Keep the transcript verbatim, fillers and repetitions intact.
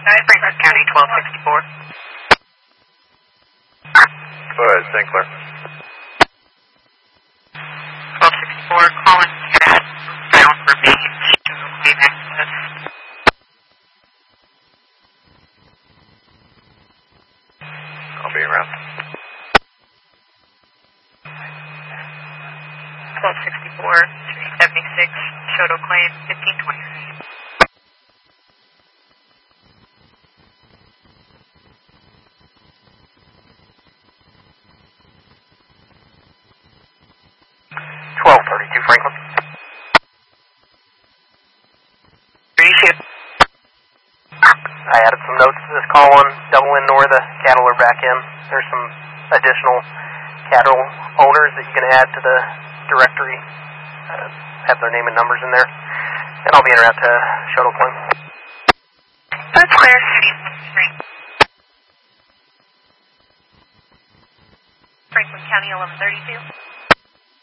Franklin County, twelve sixty-four. Go ahead, Saint Clair. twelve sixty-four, calling cat down for me. Claim access. I'll be around. twelve sixty-four, three seventy-six, Shoto claim, fifteen twenty. twelve thirty-two, Franklin. Appreciate it. I added some notes to this call on double in nor the cattle are back in. There's some additional cattle owners that you can add to the directory. Uh, have their name and numbers in there. And I'll be en route to Shuttle Point. That's clear. Franklin County, eleven thirty-two.